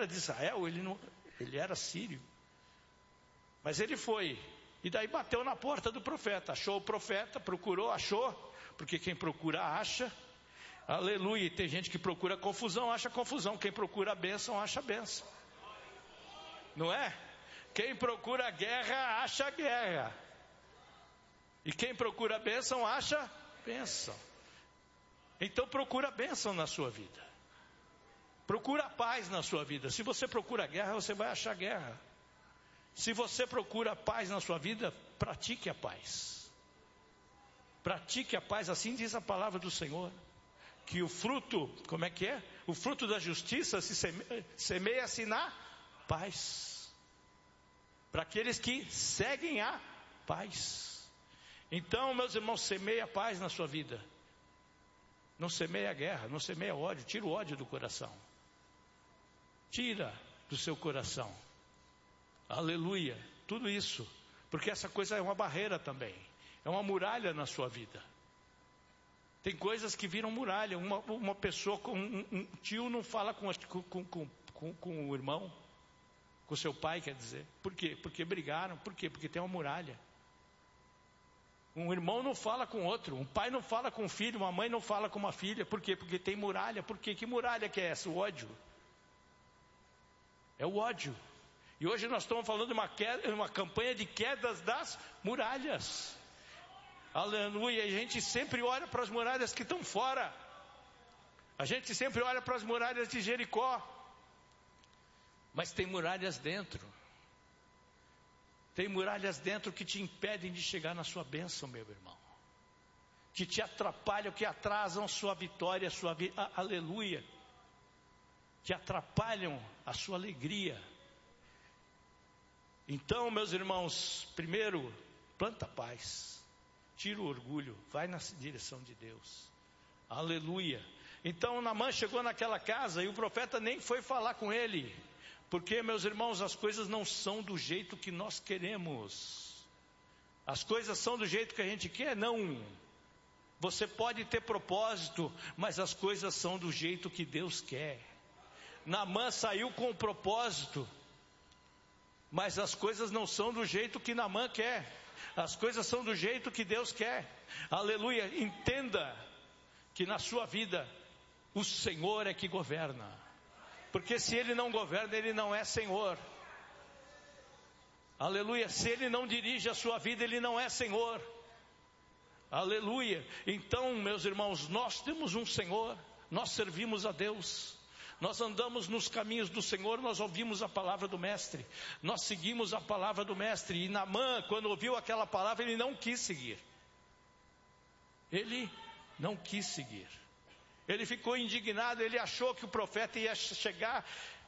era de Israel, ele era sírio. Mas ele foi, e daí bateu na porta do profeta, achou o profeta, procurou, achou, porque quem procura acha, aleluia. E tem gente que procura confusão, acha confusão, quem procura bênção, acha bênção, não é? Quem procura guerra, acha guerra, e quem procura bênção, acha bênção. Então procura bênção na sua vida, procura paz na sua vida. Se você procura guerra, você vai achar guerra. Se você procura paz na sua vida, pratique a paz. Pratique a paz, assim diz a palavra do Senhor. Que o fruto, como é que é? O fruto da justiça se semeia-se na paz. Para aqueles que seguem a paz. Então, meus irmãos, semeia a paz na sua vida. Não semeia a guerra, não semeia ódio. Tira o ódio do coração. Tira do seu coração. Aleluia, tudo isso, porque essa coisa é uma barreira também, é uma muralha na sua vida. Tem coisas que viram muralha. Uma pessoa, um tio não fala com o irmão, com seu pai, quer dizer. Por quê? Porque brigaram. Por quê? Porque tem uma muralha. Um irmão não fala com outro, um pai não fala com o filho, uma mãe não fala com uma filha. Por quê? Porque tem muralha. Por quê? Que muralha que é essa? O ódio. É o ódio. E hoje nós estamos falando de uma campanha de quedas das muralhas. Aleluia. E a gente sempre olha para as muralhas que estão fora. A gente sempre olha para as muralhas de Jericó. Mas tem muralhas dentro. Tem muralhas dentro que te impedem de chegar na sua bênção, meu irmão. Que te atrapalham, que atrasam a sua vitória, a sua vida. Aleluia. Que atrapalham a sua alegria. Então, meus irmãos, primeiro, planta paz, tira o orgulho, vai na direção de Deus, aleluia. Então Naamã chegou naquela casa e o profeta nem foi falar com ele, porque, meus irmãos, as coisas não são do jeito que nós queremos. As coisas são do jeito que a gente quer? Não. Você pode ter propósito, mas as coisas são do jeito que Deus quer. Naamã saiu com o propósito, mas as coisas não são do jeito que Naamã quer. As coisas são do jeito que Deus quer. Aleluia. Entenda que na sua vida o Senhor é que governa. Porque se Ele não governa, Ele não é Senhor. Aleluia. Se Ele não dirige a sua vida, Ele não é Senhor. Aleluia. Então, meus irmãos, nós temos um Senhor. Nós servimos a Deus. Nós andamos nos caminhos do Senhor, nós ouvimos a palavra do Mestre, nós seguimos a palavra do Mestre. E Naamã, quando ouviu aquela palavra, ele não quis seguir. Ele não quis seguir. Ele ficou indignado, ele achou que o profeta ia chegar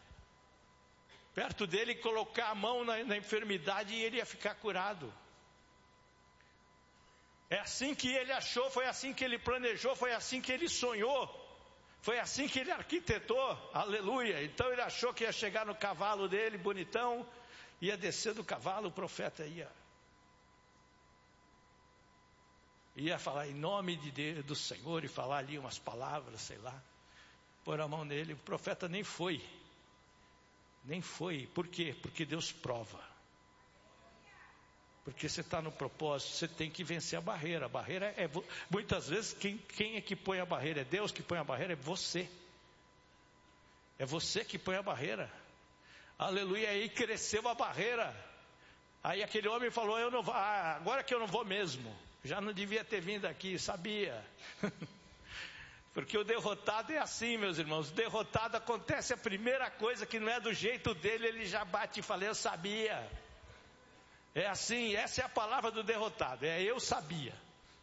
perto dele, colocar a mão na enfermidade e ele ia ficar curado. É assim que ele achou, foi assim que ele planejou, foi assim que ele sonhou. Foi assim que ele arquitetou, aleluia. Então ele achou que ia chegar no cavalo dele, bonitão, ia descer do cavalo, o profeta ia falar em nome de Deus, do Senhor, e falar ali umas palavras, sei lá, pôr a mão nele. O profeta nem foi. Por quê? Porque Deus prova. Porque você está no propósito, você tem que vencer a barreira. A barreira é, muitas vezes, quem é que põe a barreira? É Deus que põe a barreira? É você. É você que põe a barreira. Aleluia. Aí cresceu a barreira. Aí aquele homem falou, eu não vou, agora que eu não vou mesmo. Já não devia ter vindo aqui, sabia. Porque o derrotado é assim, meus irmãos. O derrotado acontece a primeira coisa que não é do jeito dele, ele já bate e fala, eu sabia. É assim, essa é a palavra do derrotado, é eu sabia.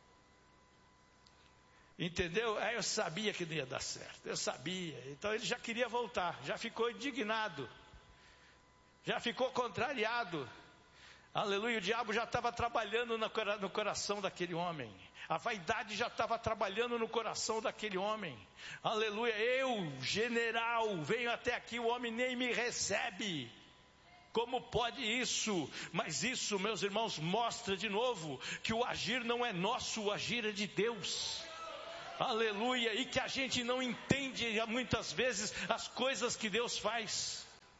Entendeu? Eu sabia que não ia dar certo, eu sabia. Então ele já queria voltar, já ficou indignado, já ficou contrariado. Aleluia, o diabo já estava trabalhando no coração daquele homem. A vaidade já estava trabalhando no coração daquele homem. Aleluia, eu, general, venho até aqui, o homem nem me recebe. Como pode isso? Mas isso, meus irmãos, mostra de novo que o agir não é nosso, o agir é de Deus. Aleluia. E que a gente não entende muitas vezes as coisas que Deus faz.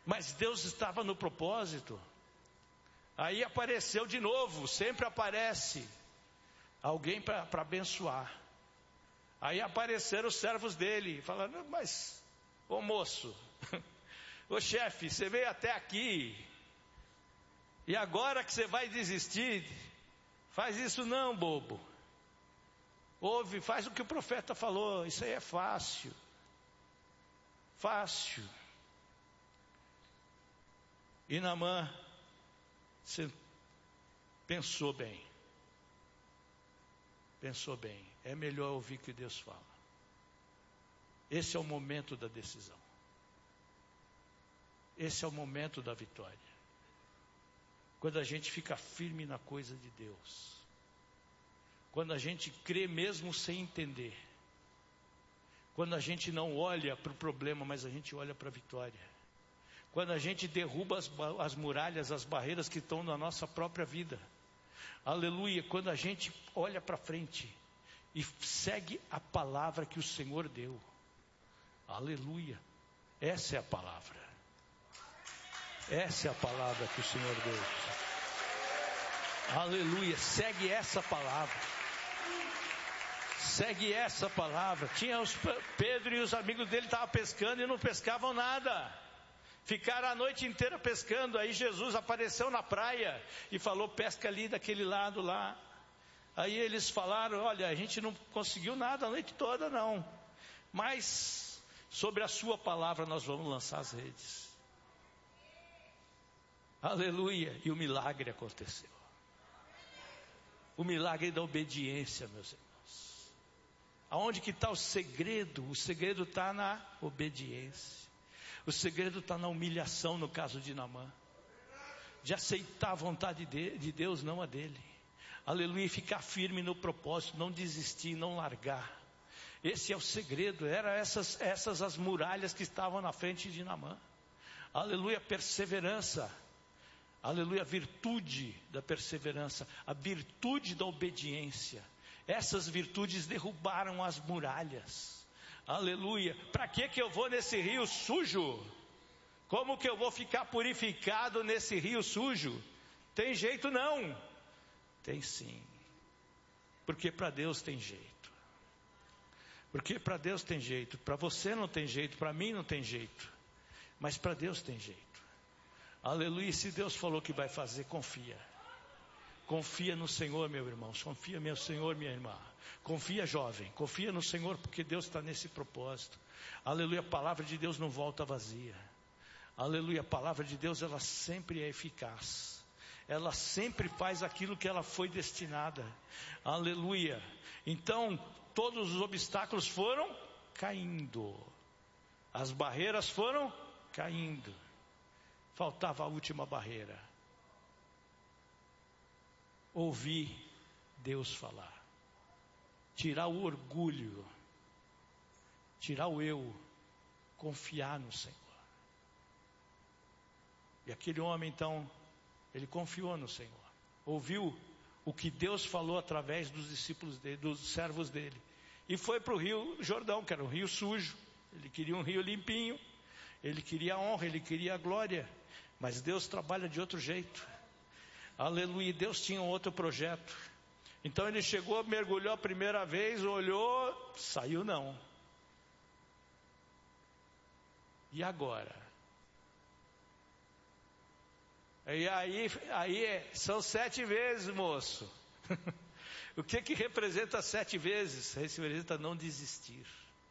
Mas Deus estava no propósito. Aí apareceu de novo, sempre aparece alguém para abençoar. Aí apareceram os servos dele, falando: mas, ô moço, ô chefe, você veio até aqui, e agora que você vai desistir? Faz isso não, bobo. Ouve, faz o que o profeta falou, isso aí é fácil. Fácil. E Naamã pensou bem. Pensou bem. É melhor ouvir o que Deus fala. Esse é o momento da decisão. Esse é o momento da vitória. Quando a gente fica firme na coisa de Deus. Quando a gente crê mesmo sem entender. Quando a gente não olha para o problema, mas a gente olha para a vitória. Quando a gente derruba as muralhas, as barreiras que estão na nossa própria vida. Aleluia. Quando a gente olha para frente e segue a palavra que o Senhor deu. Aleluia. Essa é a palavra. Essa é a palavra que o Senhor deu. Aleluia. Segue essa palavra. Segue essa palavra. Tinha Pedro e os amigos dele estavam pescando e não pescavam nada. Ficaram a noite inteira pescando. Aí Jesus apareceu na praia e falou: pesca ali daquele lado lá. Aí eles falaram: olha, a gente não conseguiu nada a noite toda não, mas sobre a sua palavra nós vamos lançar as redes. Aleluia. E o milagre aconteceu. O milagre da obediência, meus irmãos. Aonde que está o segredo? O segredo está na obediência. O segredo está na humilhação, no caso de Naamã. De aceitar a vontade de Deus, não a dele. Aleluia, e ficar firme no propósito, não desistir, não largar. Esse é o segredo. Eram essas as muralhas que estavam na frente de Naamã. Aleluia, perseverança. Aleluia, a virtude da perseverança, a virtude da obediência. Essas virtudes derrubaram as muralhas. Aleluia. Para que eu vou nesse rio sujo? Como que eu vou ficar purificado nesse rio sujo? Tem jeito não. Tem sim. Porque para Deus tem jeito. Porque para Deus tem jeito. Para você não tem jeito, para mim não tem jeito. Mas para Deus tem jeito. Aleluia. Se Deus falou que vai fazer, confia. Confia no Senhor, meu irmão. Confia, meu Senhor, minha irmã. Confia, jovem. Confia no Senhor, porque Deus está nesse propósito. Aleluia. A palavra de Deus não volta vazia. Aleluia. A palavra de Deus, ela sempre é eficaz. Ela sempre faz aquilo que ela foi destinada. Aleluia. Então, todos os obstáculos foram caindo. As barreiras foram caindo. Faltava a última barreira. Ouvir Deus falar. Tirar o orgulho. Tirar o eu. Confiar no Senhor. E aquele homem então, ele confiou no Senhor. Ouviu o que Deus falou através dos discípulos dele, dos servos dele. E foi para o rio Jordão, que era um rio sujo. Ele queria um rio limpinho. Ele queria a honra, ele queria a glória. Mas Deus trabalha de outro jeito. Aleluia, Deus tinha um outro projeto. Então ele chegou, mergulhou a primeira vez, olhou, saiu não. E agora? E aí são 7 vezes, moço. O que representa 7 vezes? Representa não desistir.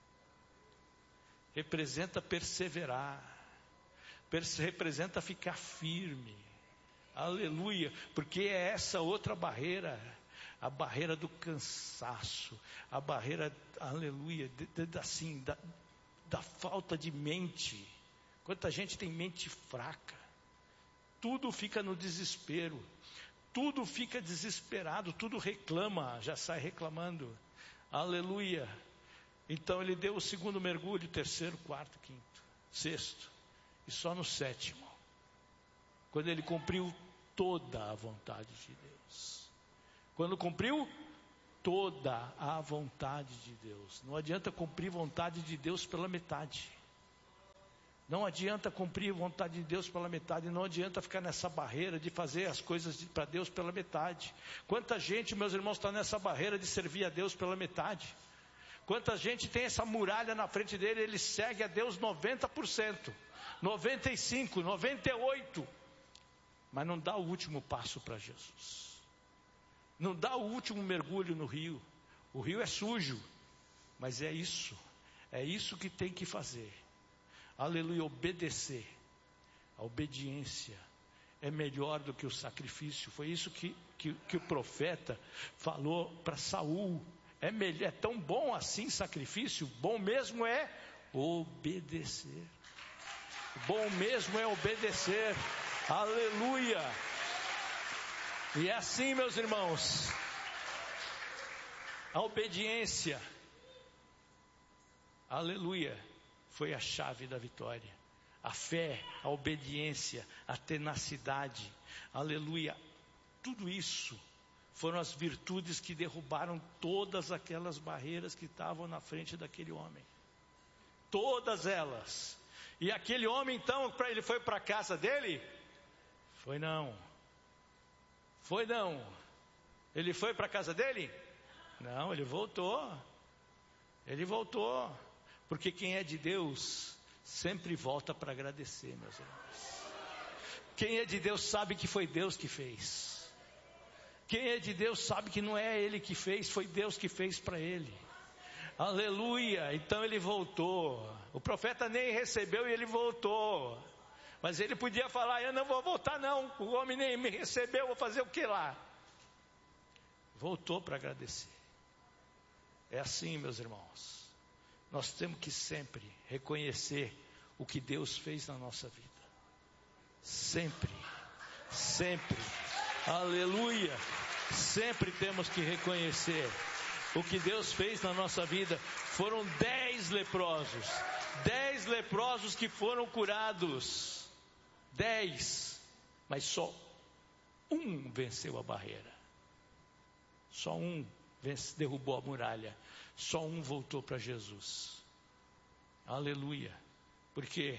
Representa perseverar. Representa ficar firme. Aleluia, porque é essa outra barreira, a barreira do cansaço, a barreira, aleluia, da falta de mente. Quanta gente tem mente fraca, tudo fica no desespero, tudo fica desesperado, tudo reclama, já sai reclamando, aleluia. Então ele deu o segundo mergulho, terceiro, quarto, quinto, sexto, e só no 7º. Quando ele cumpriu toda a vontade de Deus. Quando cumpriu toda a vontade de Deus. Não adianta cumprir vontade de Deus pela metade. Não adianta cumprir a vontade de Deus pela metade, não adianta ficar nessa barreira de fazer as coisas para Deus pela metade. Quanta gente, meus irmãos, está nessa barreira de servir a Deus pela metade. Quanta gente tem essa muralha na frente dele, ele segue a Deus 90%, 95%, 98%, mas não dá o último passo para Jesus. Não dá o último mergulho no rio. O rio é sujo, mas é isso que tem que fazer. Aleluia, obedecer. A obediência é melhor do que o sacrifício. Foi isso que o profeta falou para Saul. É tão bom assim sacrifício? Bom mesmo é obedecer. Bom mesmo é obedecer. Aleluia. E é assim, meus irmãos, a obediência, aleluia, foi a chave da vitória. A fé, a obediência, a tenacidade, aleluia, tudo isso foram as virtudes que derrubaram todas aquelas barreiras que estavam na frente daquele homem. Todas elas. E aquele homem então, ele foi para a casa dele? Foi não. Ele foi para a casa dele? Não, ele voltou. Porque quem é de Deus sempre volta para agradecer, meus irmãos. Quem é de Deus sabe que foi Deus que fez. Quem é de Deus sabe que não é ele que fez, foi Deus que fez para ele. Aleluia. Então ele voltou. O profeta nem recebeu e ele voltou. Mas ele podia falar: eu não vou voltar não, o homem nem me recebeu, vou fazer o que lá? Voltou para agradecer. É assim, meus irmãos, nós temos que sempre reconhecer o que Deus fez na nossa vida. Sempre, aleluia, sempre temos que reconhecer o que Deus fez na nossa vida. Foram 10 leprosos que foram curados. 10, mas só um venceu a barreira. Só um derrubou a muralha. Só um voltou para Jesus. Aleluia. Por quê?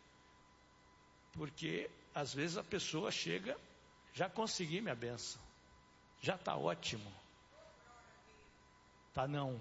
Porque às vezes a pessoa chega, já consegui minha bênção, já está ótimo. Tá não.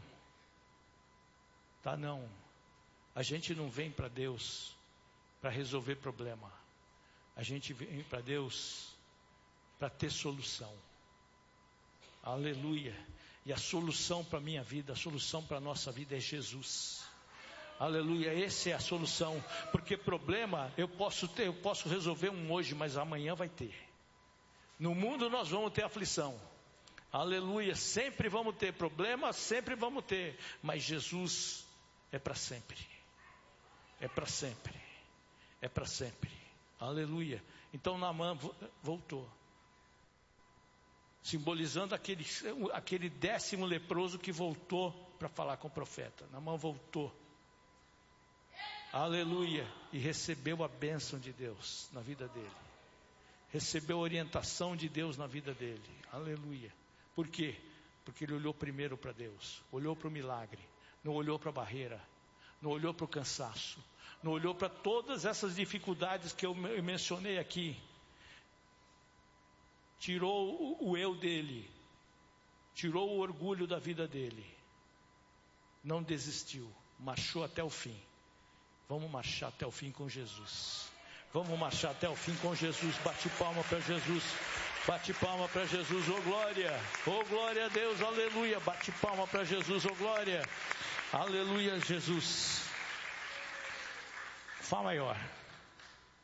A gente não vem para Deus para resolver problema. A gente vem para Deus para ter solução. Aleluia. E a solução para a minha vida, a solução para a nossa vida é Jesus. Aleluia, essa é a solução. Porque problema eu posso resolver um hoje, mas amanhã vai ter. No mundo nós vamos ter aflição. Aleluia, sempre vamos ter problemas, sempre vamos ter. Mas Jesus é para sempre. É para sempre. É para sempre. Aleluia. Então Naamã voltou, simbolizando aquele 10º leproso que voltou para falar com o profeta. Naamã voltou, aleluia, e recebeu a bênção de Deus na vida dele, recebeu a orientação de Deus na vida dele, aleluia. Por quê? Porque ele olhou primeiro para Deus, olhou para o milagre, não olhou para a barreira, não olhou para o cansaço, não olhou para todas essas dificuldades que eu mencionei aqui. Tirou o eu dele, tirou o orgulho da vida dele, não desistiu, marchou até o fim. Vamos marchar até o fim com Jesus. Vamos marchar até o fim com Jesus. Bate palma para Jesus. Bate palma para Jesus, oh glória a Deus, aleluia. Bate palma para Jesus, oh glória, aleluia, Jesus. Fá maior.